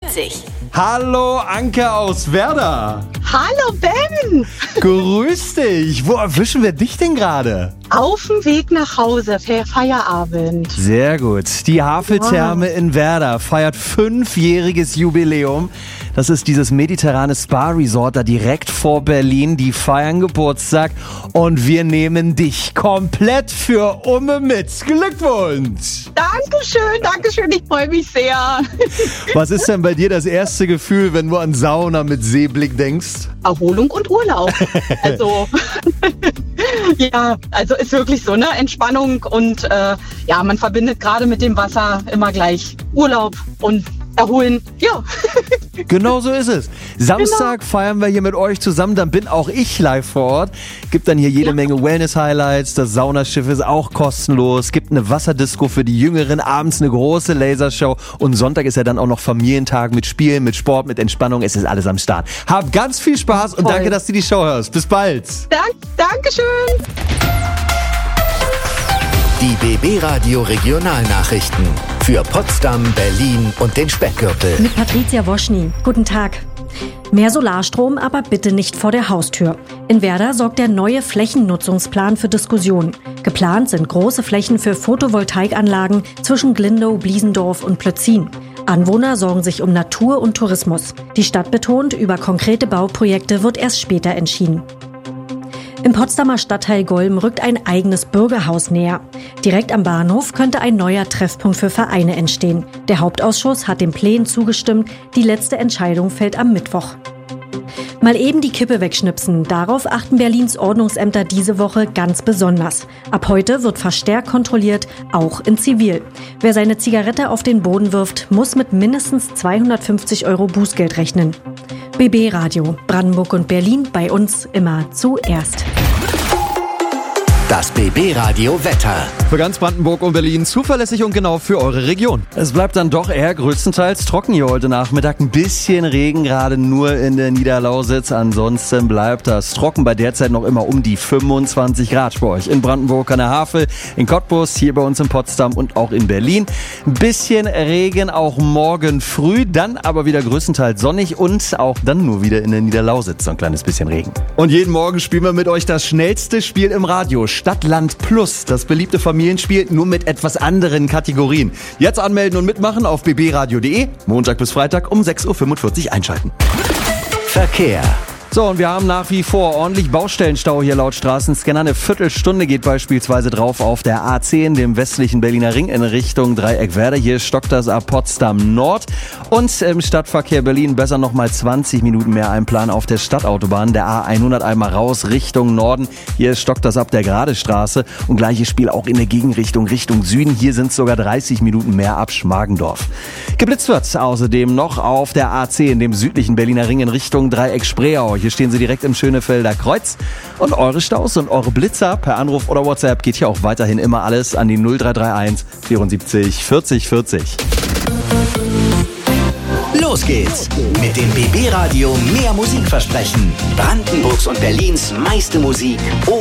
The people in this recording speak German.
94.0. Hallo Anke aus Werder. Hallo Ben. Grüß dich. Wo erwischen wir dich denn gerade? Auf dem Weg nach Hause für Feierabend. Sehr gut. Die Haveltherme in Werder feiert 5-jähriges Jubiläum. Das ist dieses mediterrane Spa-Resort da direkt vor Berlin. Die feiern Geburtstag und wir nehmen dich komplett für Umme mit. Glückwunsch! Dankeschön, ich freue mich sehr. Was ist denn bei dir das erste Gefühl, wenn du an Sauna mit Seeblick denkst? Erholung und Urlaub. Also, ja, also ist wirklich so, ne? Entspannung und ja, man verbindet gerade mit dem Wasser immer gleich Urlaub und Erholen. Ja. Genau so ist es. Samstag feiern wir hier mit euch zusammen, dann bin auch ich live vor Ort. Gibt dann hier jede Menge Wellness-Highlights, das Saunaschiff ist auch kostenlos, gibt eine Wasserdisco für die Jüngeren, abends eine große Lasershow und Sonntag ist ja dann auch noch Familientag mit Spielen, mit Sport, mit Entspannung, es ist alles am Start. Hab ganz viel Spaß und danke, dass du die Show hörst. Bis bald. Dankeschön. Die BB Radio Regionalnachrichten für Potsdam, Berlin und den Speckgürtel. Mit Patricia Woschny. Guten Tag. Mehr Solarstrom, aber bitte nicht vor der Haustür. In Werder sorgt der neue Flächennutzungsplan für Diskussionen. Geplant sind große Flächen für Photovoltaikanlagen zwischen Glindow, Bliesendorf und Plötzin. Anwohner sorgen sich um Natur und Tourismus. Die Stadt betont, über konkrete Bauprojekte wird erst später entschieden. Im Potsdamer Stadtteil Golm rückt ein eigenes Bürgerhaus näher. Direkt am Bahnhof könnte ein neuer Treffpunkt für Vereine entstehen. Der Hauptausschuss hat den Plänen zugestimmt. Die letzte Entscheidung fällt am Mittwoch. Mal eben die Kippe wegschnipsen. Darauf achten Berlins Ordnungsämter diese Woche ganz besonders. Ab heute wird verstärkt kontrolliert, auch in Zivil. Wer seine Zigarette auf den Boden wirft, muss mit mindestens 250 € Bußgeld rechnen. BB Radio, Brandenburg und Berlin, bei uns immer zuerst. Das BB Radio Wetter. Für ganz Brandenburg und Berlin zuverlässig und genau für eure Region. Es bleibt dann doch eher größtenteils trocken hier heute Nachmittag. Ein bisschen Regen, gerade nur in der Niederlausitz. Ansonsten bleibt das trocken, bei derzeit noch immer um die 25 Grad bei euch. In Brandenburg an der Havel, in Cottbus, hier bei uns in Potsdam und auch in Berlin. Ein bisschen Regen auch morgen früh, dann aber wieder größtenteils sonnig und auch dann nur wieder in der Niederlausitz so ein kleines bisschen Regen. Und jeden Morgen spielen wir mit euch das schnellste Spiel im Radio. Stadtland Plus, das beliebte Familienspiel, nur mit etwas anderen Kategorien. Jetzt anmelden und mitmachen auf bbradio.de. Montag bis Freitag um 6.45 Uhr einschalten. Verkehr. So, und wir haben nach wie vor ordentlich Baustellenstau hier laut Straßenscanner. Eine Viertelstunde geht beispielsweise drauf auf der A10, dem westlichen Berliner Ring in Richtung Dreieck Werder. Hier stockt das ab Potsdam Nord. Und im Stadtverkehr Berlin besser nochmal 20 Minuten mehr einplanen auf der Stadtautobahn. Der A100 einmal raus Richtung Norden. Hier stockt das ab der Gradestraße. Und gleiches Spiel auch in der Gegenrichtung, Richtung Süden. Hier sind es sogar 30 Minuten mehr ab Schmargendorf. Geblitzt wird außerdem noch auf der A10, dem südlichen Berliner Ring in Richtung Dreieck Spreeau. Hier stehen sie direkt im Schönefelder Kreuz. Und eure Staus und eure Blitzer per Anruf oder WhatsApp geht hier auch weiterhin immer alles an die 0331 74 40 40. Los geht's mit dem BB Radio Mehr Musikversprechen. Brandenburgs und Berlins meiste Musik.